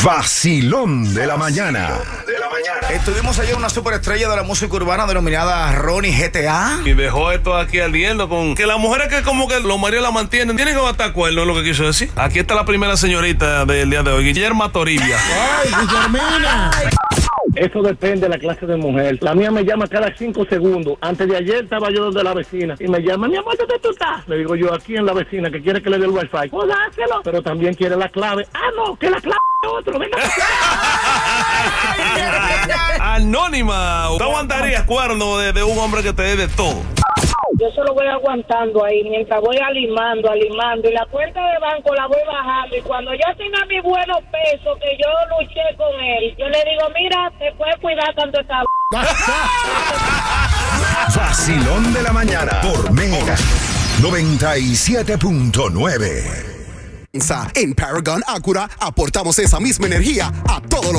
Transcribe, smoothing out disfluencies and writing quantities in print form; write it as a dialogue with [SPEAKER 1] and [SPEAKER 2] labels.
[SPEAKER 1] Vacilón de la mañana.
[SPEAKER 2] Estuvimos ayer una superestrella de la música urbana denominada Ronnie GTA.
[SPEAKER 3] Y dejó esto aquí ardiendo con que las mujeres que como que los maridos la mantienen tienen que matar cuernos, es lo que quiso decir. Aquí está la primera señorita del día de hoy, Guillerma Toribia.
[SPEAKER 4] ¡Ay, Guillermina!
[SPEAKER 5] Eso depende de la clase de mujer. La mía me llama cada 5 segundos. Antes de ayer estaba yo donde la vecina y me llama, mi amor, ¿dónde tú estás? Le digo yo, aquí en la vecina, que quiere que le dé el wifi. Pues dáselo. Pero también quiere la clave. Ah, no, que la clave es otro. Venga.
[SPEAKER 3] Anónima. ¿Tú aguantarías cuerno de un hombre que te dé de todo?
[SPEAKER 6] Yo solo voy aguantando ahí mientras voy alimando y la cuenta de banco la voy bajando y cuando yo tenga mis buenos pesos que yo luché con él, yo le digo, mira, te puedes cuidar tanto esta
[SPEAKER 1] Vacilón de la mañana por Mega 97.9.
[SPEAKER 7] En Paragon Acura aportamos esa misma energía a todos los